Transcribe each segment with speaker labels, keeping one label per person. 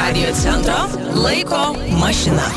Speaker 1: Radio centro laiko mašina.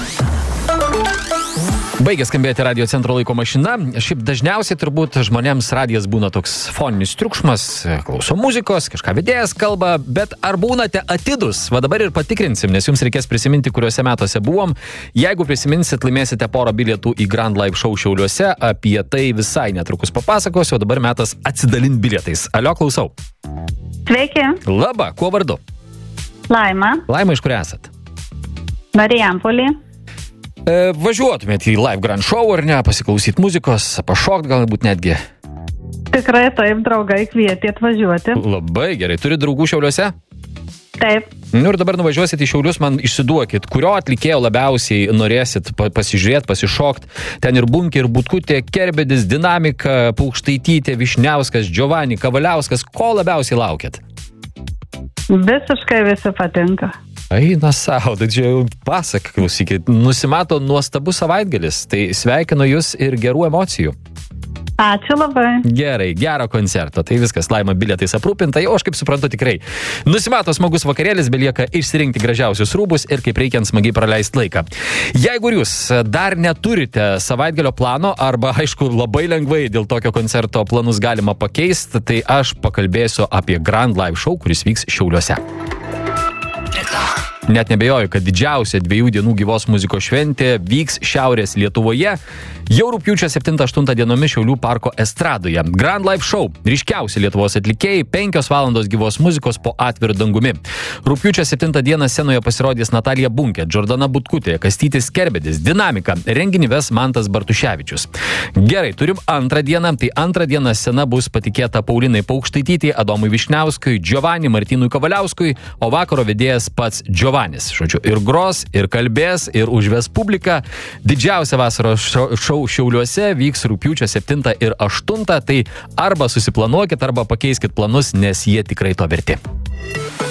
Speaker 2: Baigė skambėti Radio centro laiko mašina. Šiaip dažniausiai turbūt žmonėms radijas būna toks foninis triukšmas, klauso muzikos, kažką vedėjas kalba, bet ar būnate atidus? Va dabar ir patikrinsim, nes jums reikės prisiminti, kuriuose metuose buvom. Jeigu prisiminsit, laimėsite porą bilietų į Grand Live Show Šiauliuose. Apie tai visai netrukus papasakosiu, o dabar metas atsidalinti bilietais. Alio, klausau.
Speaker 3: Sveiki.
Speaker 2: Labą, kuo vardu?
Speaker 3: Laima.
Speaker 2: Laima, iš kur esat?
Speaker 3: Marijampolė.
Speaker 2: Važiuotumėt į Live Grand Show ar ne, pasiklausyti muzikos, pašokt galbūt netgi?
Speaker 3: Tikrai taip, draugai kvietė atvažiuoti.
Speaker 2: Labai gerai. Turi draugų Šiauliuose?
Speaker 3: Taip.
Speaker 2: Nu ir dabar nuvažiuosit į Šiaulius, man išsiduokit, kurio atlikėjo labiausiai norėsit pasižiūrėti, pasišokt. Ten ir Bunkė, ir Butkutė, Kerbedis, Dinamika, Paukštaitytė, Višniauskas, Giovanni, Kavaliauskas. Ko labiausiai laukiat?
Speaker 3: Visiškai visi patinka.
Speaker 2: Eina savo, tai čia jau pasak, klausykit, nusimato nuostabus savaitgalis, tai sveikinu jūs ir gerų emocijų.
Speaker 3: Ačiū labai.
Speaker 2: Gerai, gero koncerto, tai viskas, Laima bilietais aprūpinta, o aš kaip suprantu tikrai. Nusimato smagus vakarėlis, belieka išsirinkti gražiausius rūbus ir kaip reikiant smagiai praleisti laiką. Jeigu jūs dar neturite savaitgalio plano, arba aišku labai lengvai dėl tokio koncerto planus galima pakeisti, tai aš pakalbėsiu apie Grand Live Show, kuris vyks Šiauliuose. Net nebejoju, kad didžiausia 2 dienų gyvos muzikos šventė vyks Šiaurės Lietuvoje jau rugpjūčio 7-8 dienomis Šiaulių parko estradoje. Grand Live Show – ryškiausi Lietuvos atlikėjai, 5 valandos gyvos muzikos po atviru dangumi. Rugpjūčio 7 dieną scenoje pasirodys Natalija Bunkė, Džordana Butkutė, Kastytis Kerbedis, Dinamika, renginį ves Mantas Bartuševičius. Gerai, turim antrą dieną, tai antrą dieną scena bus patikėta Paulinai Paukštaitytei, Adomui Višniauskui, Giovanni Martynui Kavaliauskui, o vakaro vedėjas pats Giovannis. Žodžiu, ir gros, ir kalbės, ir užves publiką. Didžiausia vasaros šou Šiauliuose vyks rugpjūčio 7 ir 8, tai arba susiplanuokit, arba pakeiskit planus, nes jie tikrai to verti.